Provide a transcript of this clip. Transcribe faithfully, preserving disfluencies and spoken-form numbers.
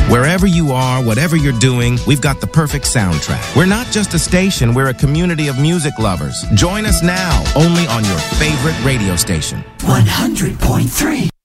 Wherever you are, whatever you're doing, we've got the perfect soundtrack. We're not just a station, we're a community of music lovers. Join us now, only on your favorite radio station. one hundred point three